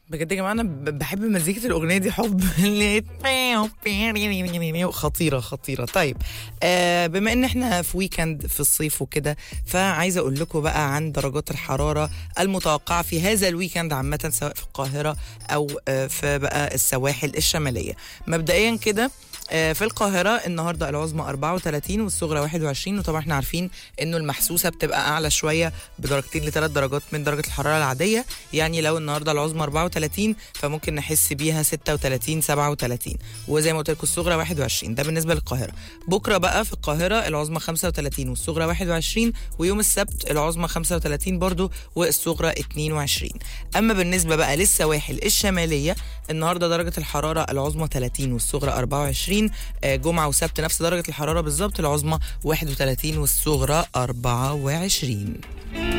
بجد يا جماعه انا بحب مزيكه الاغنيه دي حب اللي خطيره خطيره. طيب بما ان احنا في ويكند في الصيف وكده، فعايزه اقول لكم بقى عن درجات الحراره المتوقعه في هذا الويكند عامه، سواء في القاهره او في بقى السواحل الشماليه. مبدئيا كده في القاهرة النهاردة العظمى 34 والصغرى 21، وطبعا احنا عارفين انه المحسوسة بتبقى اعلى شوية بدرجتين لثلاث درجات من درجة الحرارة العادية. يعني لو النهاردة العظمى 34 فممكن نحس بيها 36 37، وزي ما قلت لكم الصغرى 21. ده بالنسبة للقاهرة. بكرة بقى في القاهرة العظمى 35 والصغرى 21، ويوم السبت العظمى 35 برضو والصغرى 22. اما بالنسبة بقى للسواحل الشمالية النهاردة درجة الحرارة العظمى 30 والصغرى 24. جمعة وسبت نفس درجة الحرارة بالظبط، العظمى 31 والصغرى 24.